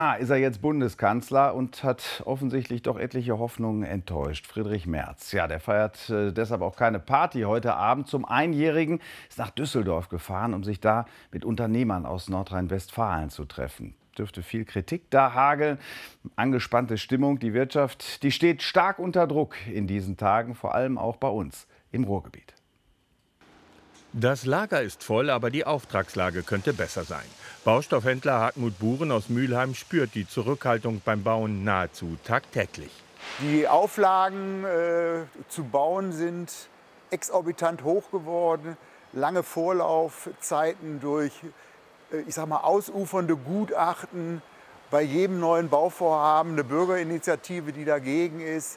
Ist er jetzt Bundeskanzler und hat offensichtlich doch etliche Hoffnungen enttäuscht. Friedrich Merz, ja, der feiert deshalb auch keine Party. Heute Abend zum Einjährigen ist nach Düsseldorf gefahren, um sich da mit Unternehmern aus Nordrhein-Westfalen zu treffen. Dürfte viel Kritik da hageln. Angespannte Stimmung. Die Wirtschaft, die steht stark unter Druck in diesen Tagen, vor allem auch bei uns im Ruhrgebiet. Das Lager ist voll, aber die Auftragslage könnte besser sein. Baustoffhändler Hartmut Buren aus Mülheim spürt die Zurückhaltung beim Bauen nahezu tagtäglich. Die Auflagen zu bauen sind exorbitant hoch geworden. Lange Vorlaufzeiten durch, ich sag mal, ausufernde Gutachten. Bei jedem neuen Bauvorhaben eine Bürgerinitiative, die dagegen ist.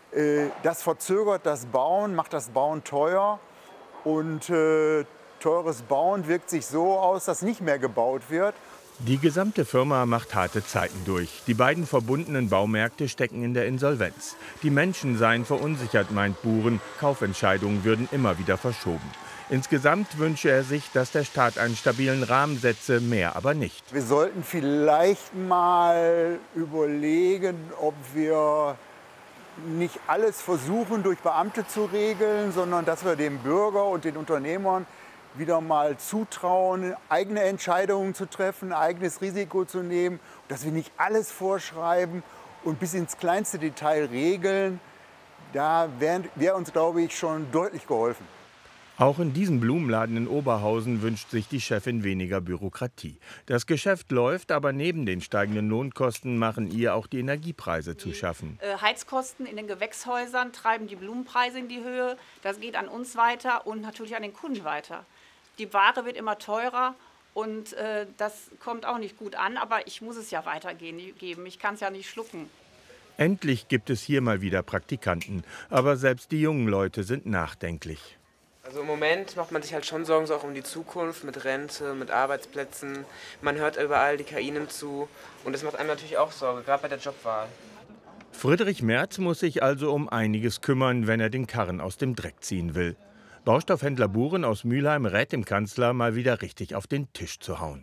Das verzögert das Bauen, macht das Bauen teuer. Und teures Bauen wirkt sich so aus, dass nicht mehr gebaut wird. Die gesamte Firma macht harte Zeiten durch. Die beiden verbundenen Baumärkte stecken in der Insolvenz. Die Menschen seien verunsichert, meint Buren. Kaufentscheidungen würden immer wieder verschoben. Insgesamt wünsche er sich, dass der Staat einen stabilen Rahmen setze, mehr aber nicht. Wir sollten vielleicht mal überlegen, ob wir nicht alles versuchen, durch Beamte zu regeln, sondern dass wir dem Bürger und den Unternehmern wieder mal zutrauen, eigene Entscheidungen zu treffen, eigenes Risiko zu nehmen, dass wir nicht alles vorschreiben und bis ins kleinste Detail regeln. Da wäre uns, glaube ich, schon deutlich geholfen. Auch in diesem Blumenladen in Oberhausen wünscht sich die Chefin weniger Bürokratie. Das Geschäft läuft, aber neben den steigenden Lohnkosten machen ihr auch die Energiepreise zu schaffen. Heizkosten in den Gewächshäusern treiben die Blumenpreise in die Höhe. Das geht an uns weiter und natürlich an den Kunden weiter. Die Ware wird immer teurer und das kommt auch nicht gut an, aber ich muss es ja weitergeben. Ich kann es ja nicht schlucken. Endlich gibt es hier mal wieder Praktikanten, aber selbst die jungen Leute sind nachdenklich. Also im Moment macht man sich halt schon Sorgen so auch um die Zukunft mit Rente, mit Arbeitsplätzen. Man hört überall, die KI nimmt zu und das macht einem natürlich auch Sorge, gerade bei der Jobwahl. Friedrich Merz muss sich also um einiges kümmern, wenn er den Karren aus dem Dreck ziehen will. Baustoffhändler Buren aus Mülheim rät dem Kanzler, mal wieder richtig auf den Tisch zu hauen.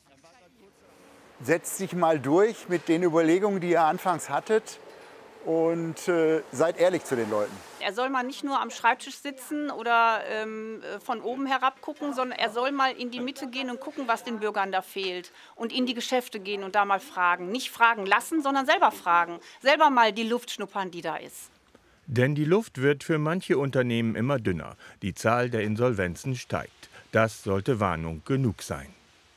Setzt sich mal durch mit den Überlegungen, die ihr anfangs hattet. Und seid ehrlich zu den Leuten. Er soll mal nicht nur am Schreibtisch sitzen oder von oben herab gucken, sondern er soll mal in die Mitte gehen und gucken, was den Bürgern da fehlt. Und in die Geschäfte gehen und da mal fragen. Nicht fragen lassen, sondern selber fragen. Selber mal die Luft schnuppern, die da ist. Denn die Luft wird für manche Unternehmen immer dünner. Die Zahl der Insolvenzen steigt. Das sollte Warnung genug sein.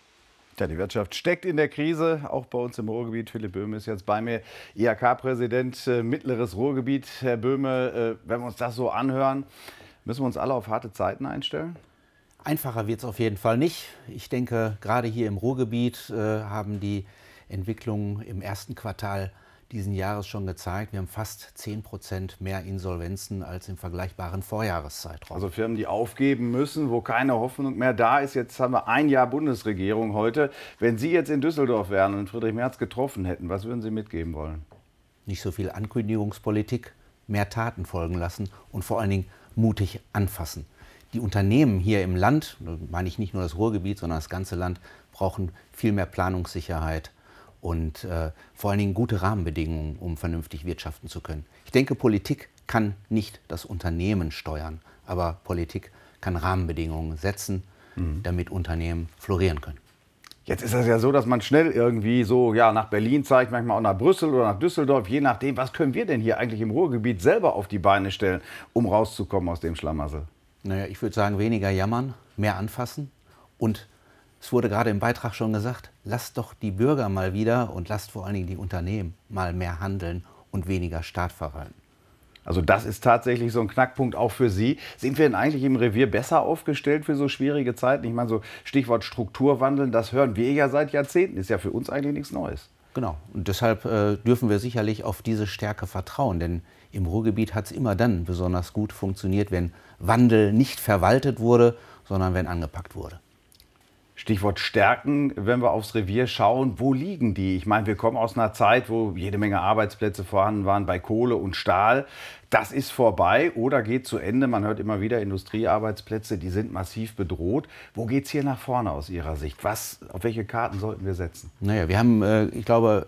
Ja, die Wirtschaft steckt in der Krise, auch bei uns im Ruhrgebiet. Philipp Böhme ist jetzt bei mir, IHK-Präsident Mittleres Ruhrgebiet. Herr Böhme, wenn wir uns das so anhören, müssen wir uns alle auf harte Zeiten einstellen? Einfacher wird es auf jeden Fall nicht. Ich denke, gerade hier im Ruhrgebiet haben die Entwicklungen im ersten Quartal diesen Jahres schon gezeigt. Wir haben fast 10% mehr Insolvenzen als im vergleichbaren Vorjahreszeitraum. Also Firmen, die aufgeben müssen, wo keine Hoffnung mehr da ist. Jetzt haben wir ein Jahr Bundesregierung heute. Wenn Sie jetzt in Düsseldorf wären und Friedrich Merz getroffen hätten, was würden Sie mitgeben wollen? Nicht so viel Ankündigungspolitik, mehr Taten folgen lassen und vor allen Dingen mutig anfassen. Die Unternehmen hier im Land, da meine ich nicht nur das Ruhrgebiet, sondern das ganze Land, brauchen viel mehr Planungssicherheit und vor allen Dingen gute Rahmenbedingungen, um vernünftig wirtschaften zu können. Ich denke, Politik kann nicht das Unternehmen steuern, aber Politik kann Rahmenbedingungen setzen, damit Unternehmen florieren können. Jetzt ist es ja so, dass man schnell irgendwie so nach Berlin zeigt, manchmal auch nach Brüssel oder nach Düsseldorf, je nachdem, was können wir denn hier eigentlich im Ruhrgebiet selber auf die Beine stellen, um rauszukommen aus dem Schlamassel? Naja, ich würde sagen, weniger jammern, mehr anfassen und es wurde gerade im Beitrag schon gesagt, lasst doch die Bürger mal wieder und lasst vor allen Dingen die Unternehmen mal mehr handeln und weniger Staat verwalten. Also das ist tatsächlich so ein Knackpunkt auch für Sie. Sind wir denn eigentlich im Revier besser aufgestellt für so schwierige Zeiten? Ich meine, so Stichwort Strukturwandel, das hören wir ja seit Jahrzehnten. Ist ja für uns eigentlich nichts Neues. Genau. Und deshalb dürfen wir sicherlich auf diese Stärke vertrauen. Denn im Ruhrgebiet hat es immer dann besonders gut funktioniert, wenn Wandel nicht verwaltet wurde, sondern wenn angepackt wurde. Stichwort Stärken, wenn wir aufs Revier schauen, wo liegen die? Ich meine, wir kommen aus einer Zeit, wo jede Menge Arbeitsplätze vorhanden waren bei Kohle und Stahl. Das ist vorbei oder geht zu Ende. Man hört immer wieder, Industriearbeitsplätze, die sind massiv bedroht. Wo geht es hier nach vorne aus Ihrer Sicht? Auf welche Karten sollten wir setzen? Naja, wir haben, ich glaube,